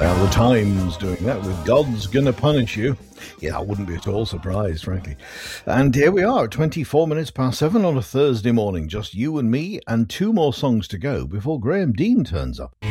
The Times doing that with God's Gonna Punish You. Yeah, I wouldn't be at all surprised, frankly. And here we are, 24 minutes past 7 on a Thursday morning. Just you and me and two more songs to go before Graham Dean turns up.